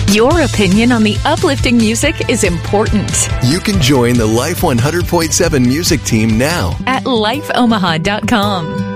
Your opinion on the uplifting music is important. You can join the Life 100.7 music team now at lifeomaha.com.